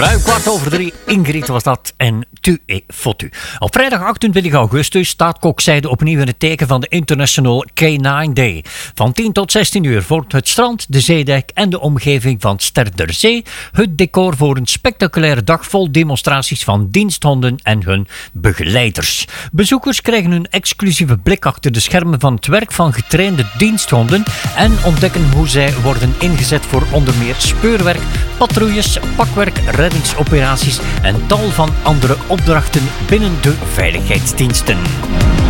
Ruim 3:15, Ingrid was dat en tu et fotu. Op vrijdag 28 augustus staat Kokzijde opnieuw in het teken van de International K9 Day. Van 10 tot 16 uur vormt het strand, de zeedijk en de omgeving van Sterderzee het decor voor een spectaculaire dag vol demonstraties van diensthonden en hun begeleiders. Bezoekers krijgen een exclusieve blik achter de schermen van het werk van getrainde diensthonden en ontdekken hoe zij worden ingezet voor onder meer speurwerk, patrouilles, pakwerk, reddingsoperaties en tal van andere opdrachten binnen de veiligheidsdiensten.